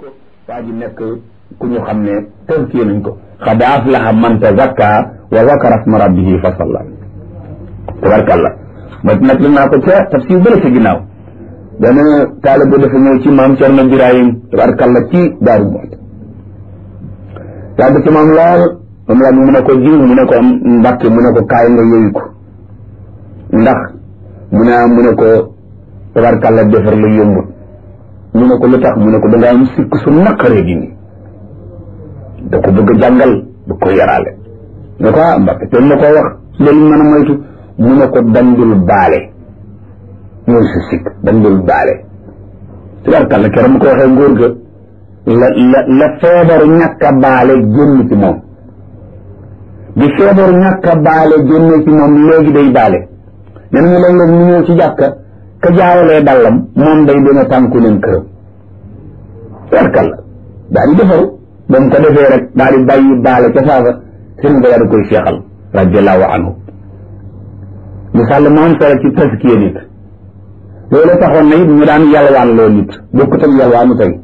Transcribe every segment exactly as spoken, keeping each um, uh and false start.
ko waa ji nekk ku ñu xam ne tënkee nañ ko qad aflaha man tazakka wa zakara isma rabbihi fa salla tabarkalla ma nag li naa ko ca tafsir bële ci ginnaaw dana taalibe dafa ñëw ci maam Cerno Birahim tabarkalla ci Daaru Muxti yàgg ci maam lool moom la mu ne ko jiw mu ne ko Mbàkke mu ne ko kaay nga yooyu ko ndax mu ne mu ne ko tabarkalla defar la yombut mu ne ko lu tax mu ne ko da nga am sikk su naqaree gi nii da ko bëgg a jàngal da ko yaraale ne ko ah Mbàkke te na koo wax loolu mën a moytu mu ne ko dandul baale mooy si sikk dandul baale tabarkalla keroog mu ko waxee ngóor ga la la la feebaru ñàkk a baale génn ci moom bi feebaru ñàkk a baale génn ci moom léegi day baale nee nañu léeg-léeg ñu ñëw ci jàkka ka jaawalee dallam moom day dina tànku leen këram tabarkalla daa di defaru ba mu ko defee rek daa di bàyyi baale ca saasa sëriñ ba yaa di koy seexal radiallahu anhu misaal mu am solo ci taskiya nit loolu taxoon na it ñu daan yalwaan loo nit bokkut ak yalwaanu tey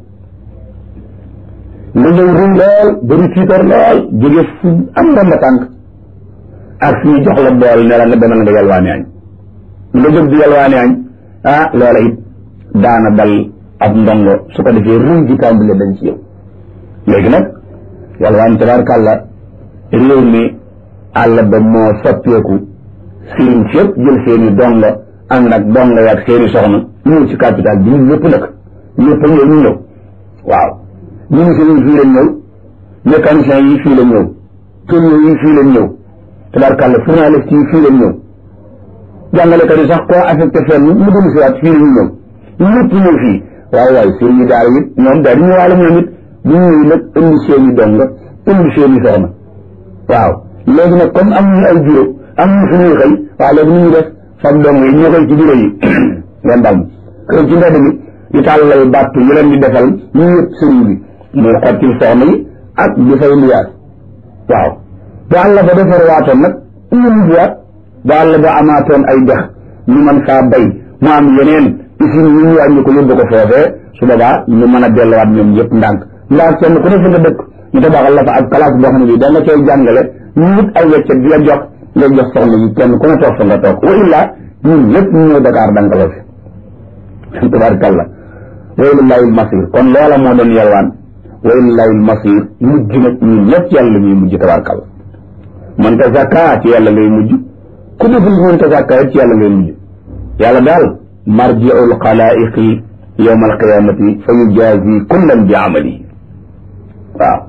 nga ñëw ruñ lool bëri tiitar lool jóge fu am ndomba tànk ak suñu jox la bool ne la nga demal nga yalwaani añ nga jóg di yalwaani añ ah loola it daana dal ab ndongo su ko defee ruñ ji tàmbale dañ ci yow léegi nag yalwaan tabarkàlla réew mi àll ba moo soppeeku sëriñ si yëpp jël seeni dongo ànd ak dongo yaag seeni soxna ñëw ci capital bi ñun ñëpp nag ñëpp ñëw ñu ñëw waaw ñu ngi sëriñ fii lañ ñëw mécanicien yi fii lañ ñëw tourneur yi fii lañ ñëw tabarkàlla journaliste yi fii lañ ñëw jàngalekat yi sax koo affecté fenn mu dellu si waat fii lañu ñëw ñëpp ñëw fii waaye waaye sëriñ yi daara it ñoom daal di ñëwaale ñoom it bu ñëwee nag indi seeni dongo indi seeni soxna waaw léegi nag comme am ñu ay bureau am ñu fu ñuy xëy waaw léegi ni ñu def fam dongo yi ñoo koy ci bureau yi ngeen dal kër ci mbedd mi di tàllal battu ñu leen di defal ñu yëpp sëriñ bi muy xottil soxna yi ak di fay liyaat waaw bu àll ba defar waatoon nag ñu liyaat bu àll ba amaatoon ay dex ñu mën faa bay mu am yeneen usine ñu ñu wàññi ko yóbbu ko foofee su boobaa ñu mën a delluwaat ñoom yëpp ndànk ndax kenn ku ne fa nga dëkk ñu tabaxal la fa ak classe boo xam ne bii da nga cay jàngale ñu wut ay weccet di la jox ngay jox soxna yi kenn ku ne toog fa nga toog wa illaa ñun lépp ñu ñëw Dakar dankaloo fi tabaarkalla wa ilaahi al-masiir kon loola moo doon yalwaan wa ilaahi al-masiir mujj nag ñun lépp yàlla ñuy mujj tabaarkalla man tazakkaa ci yàlla ngay mujj ku deful man tazakkaa ci yàlla ngay mujj yàlla daal marji'ul xalaa'iqi yawma al-qiyaamati fa yujaazi kullan bi amalihi waaw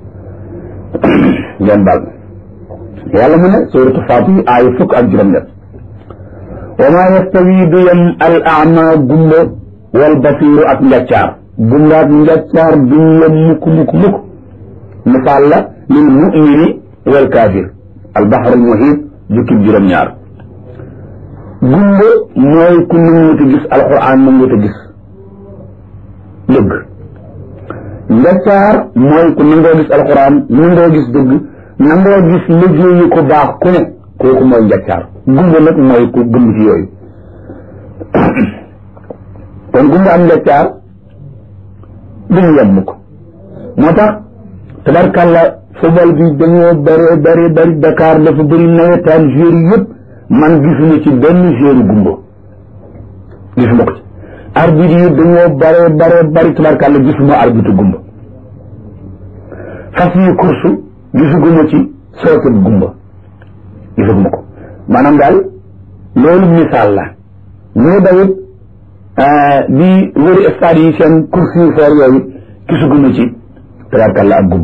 ngeen baal yàlla mu ne suuratu Faatir aaya fukk ak juróom-ñett wa maa yastawi du yem al a'maa gumba wal basiiru ak njàccaar gumba ak njàccaar duñ yem mukk mukk mukk misaal la lil mu'mini wal kaafir al bahrul muhiit jukkib juróom-ñaar gumba mooy ku nanguwut a gis alxuraan nanguwut a gis dëgg njàccaar mooy ku nangoo gis alxuraan nangoo gis dëgg nangoo gis liggéeyu ko baax ku ne kooku mooy njàccaar gumba nag mooy ku gëm ci yooyu kon gumba am njàccaar duñu yem ko moo tax tabarkàlla football bi dañoo bari bari bari Dakar dafa bëri nawetaan joueur yëpp man gisuma ci benn joueur gumba gisuma ko ci arbitre yi dañoo bare bare bari tabarkàlla gisuma arbitre gumba fas yi course gisuguma ci sooket gumba gisuguma ko maanaam daal loolu misaal la ñu dawit di wëri stade yi seen course yu foor yooyu gisuguma ci tabarkàlla ak gumba